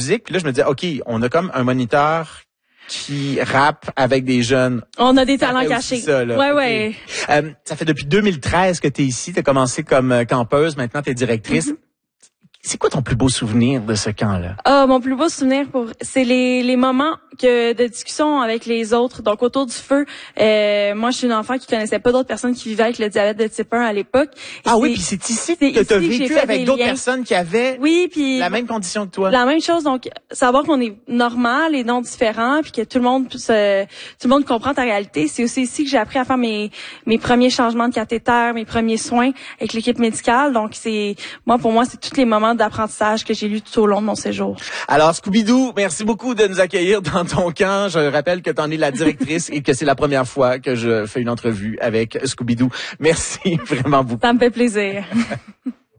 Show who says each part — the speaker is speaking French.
Speaker 1: musique. Puis là, je me disais, OK, on a comme un moniteur qui rappe avec des jeunes.
Speaker 2: On a des talents cachés.
Speaker 1: Ça, là.
Speaker 2: Ouais.
Speaker 1: Ça fait depuis 2013 que tu es ici. Tu as commencé comme campeuse, maintenant tu es directrice. C'est quoi ton plus beau souvenir de ce camp-là?
Speaker 2: Mon plus beau souvenir c'est les moments de discussion avec les autres. Donc autour du feu, moi je suis une enfant qui connaissait pas d'autres personnes qui vivaient avec le diabète de type 1 à l'époque.
Speaker 1: Oui, puis c'est ici que tu as vécu avec d'autres personnes qui avaient la même condition que toi.
Speaker 2: La même chose, donc savoir qu'on est normal et non différent, puis que tout le monde comprend ta réalité. C'est aussi ici que j'ai appris à faire mes premiers changements de cathéter, mes premiers soins avec l'équipe médicale. Donc pour moi c'est tous les moments d'apprentissage que j'ai lu tout au long de mon séjour.
Speaker 1: Alors, Scooby-Doo, merci beaucoup de nous accueillir dans ton camp. Je rappelle que tu en es la directrice et que c'est la première fois que je fais une entrevue avec Scooby-Doo. Merci vraiment beaucoup.
Speaker 2: Ça me fait plaisir.